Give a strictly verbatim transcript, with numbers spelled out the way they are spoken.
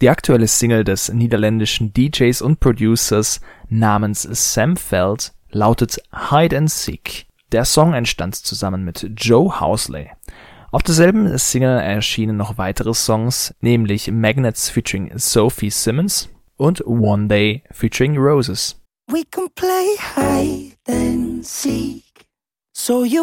Die aktuelle Single des niederländischen D Js und Producers namens Sam Veld lautet Hide and Seek. Der Song entstand zusammen mit Joe Housley. Auf derselben Single erschienen noch weitere Songs, nämlich Magnets featuring Sophie Simmons und One Day featuring Roses. We can play hide and seek, so you